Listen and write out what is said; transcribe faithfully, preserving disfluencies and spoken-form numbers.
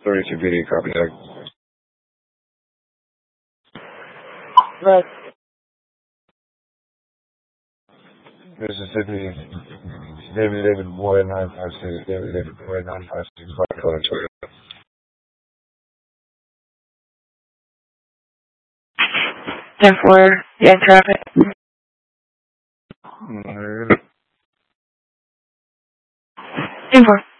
thirty-two B D, copy that. Right. Mississippi, David David Boy nine five six, David David Boy nine five six, five color Toyota. ten four, yeah, traffic. Mm-hmm. ten four.